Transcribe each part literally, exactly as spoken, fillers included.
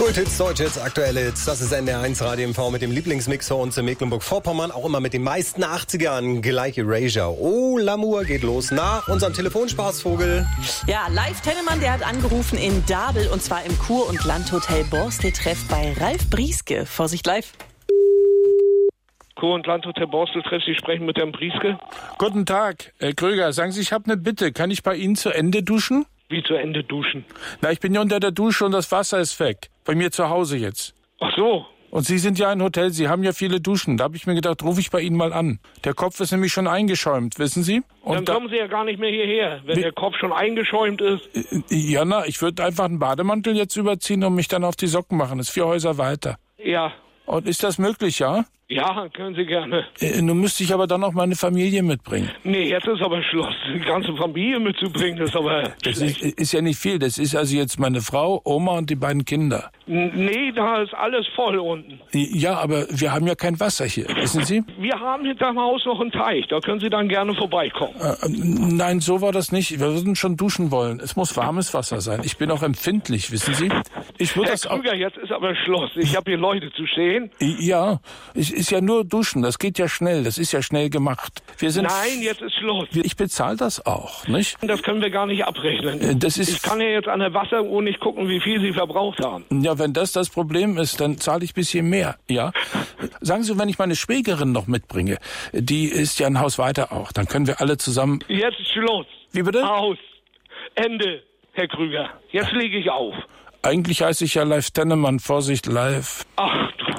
Kulthits, Deutschhits, aktuelle Hits. Das ist N D R eins Radio M V mit dem Lieblingsmix für uns in Mecklenburg-Vorpommern. Auch immer mit den meisten achtzigern. Gleich Erasure. Oh, L'amour geht los nach unserem Telefonspaßvogel. Ja, Live Tennemann, der hat angerufen in Dabel und zwar im Kur- und Landhotel Borstel-Treff bei Ralf Brieske. Vorsicht live. Kur- und Landhotel Borstel-Treff, Sie sprechen mit Herrn Brieske. Guten Tag, Herr Kröger. Sagen Sie, ich habe eine Bitte. Kann ich bei Ihnen zu Ende duschen? Wie zu Ende duschen? Na, ich bin ja unter der Dusche und das Wasser ist weg. Bei mir zu Hause jetzt. Ach so. Und Sie sind ja ein Hotel, Sie haben ja viele Duschen. Da habe ich mir gedacht, rufe ich bei Ihnen mal an. Der Kopf ist nämlich schon eingeschäumt, wissen Sie? Und Dann da, kommen Sie ja gar nicht mehr hierher, wenn Wie- der Kopf schon eingeschäumt ist. ja, na, ich würde einfach einen Bademantel jetzt überziehen und mich dann auf die Socken machen. Das ist vier Häuser weiter. Ja. Und ist das möglich, ja? Ja, können Sie gerne. Äh, nun müsste ich aber dann noch meine Familie mitbringen. Nee, jetzt ist aber Schluss. Die ganze Familie mitzubringen, ist aber Das schlecht. ist, ist ja nicht viel. Das ist also jetzt meine Frau, Oma und die beiden Kinder. N- Nee, da ist alles voll unten. Ja, aber wir haben ja kein Wasser hier, wissen Sie? Wir haben hinterm Haus noch einen Teich, da können Sie dann gerne vorbeikommen. Äh, nein, so war das nicht. Wir würden schon duschen wollen. Es muss warmes Wasser sein. Ich bin auch empfindlich, wissen Sie? Ich würde Herr das auch. Krüger, jetzt ist aber Schluss. Ich habe hier Leute zu stehen. Ja, es ist ja nur duschen. Das geht ja schnell. Das ist ja schnell gemacht. Wir sind. Nein, jetzt ist Schluss. Ich bezahle das auch, nicht? Das können wir gar nicht abrechnen. Äh, Das ist. Ich kann ja jetzt an der Wasseruhr nicht gucken, wie viel Sie verbraucht haben. Ja, wenn das das Problem ist, dann zahle ich ein bisschen mehr, ja? Sagen Sie, wenn ich meine Schwägerin noch mitbringe, die ist ja ein Haus weiter auch, dann können wir alle zusammen... Jetzt ist Schluss. Wie bitte? Aus. Ende, Herr Krüger. Jetzt lege ich auf. Eigentlich heiße ich ja Live Tennemann, Vorsicht live. Ach, du.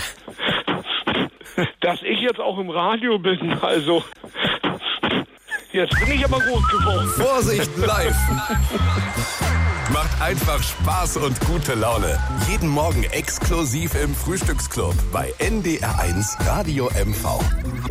Dass ich jetzt auch im Radio bin, also... Jetzt bin ich aber groß geworden. Vorsicht, live. Macht einfach Spaß und gute Laune. Jeden Morgen exklusiv im Frühstücksclub bei N D R eins Radio M V.